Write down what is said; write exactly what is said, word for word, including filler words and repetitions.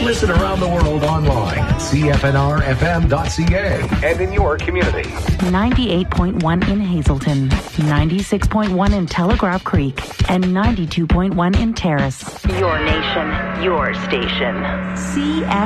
Listen around the world online at C F N R F M dot C A and in your community. ninety-eight point one in Hazleton, ninety-six point one in Telegraph Creek, and ninety-two point one in Terrace. Your nation, your station. C F